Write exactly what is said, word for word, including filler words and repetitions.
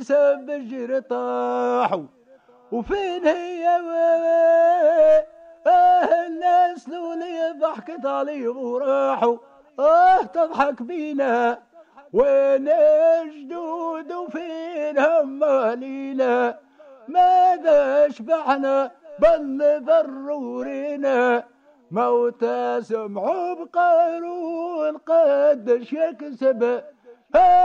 سب الجير طاحوا وفين هي اه الناس لولي ضحكت علي وراحوا اه تضحك بينا وين جدود وفين همالينا ماذا شبعنا بل ضرورينا موتى سمعوا بقارون قدش يكسب